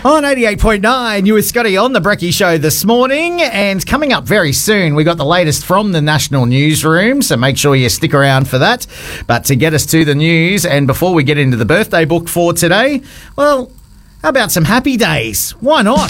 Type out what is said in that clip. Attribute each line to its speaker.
Speaker 1: On 88.9, you with Scotty on the Brekkie Show this morning, and coming up very soon, we got the latest from the National Newsroom, so make sure you stick around for that. But to get us to the news, and before we get into the birthday book for today, well, how about some happy days? Why not?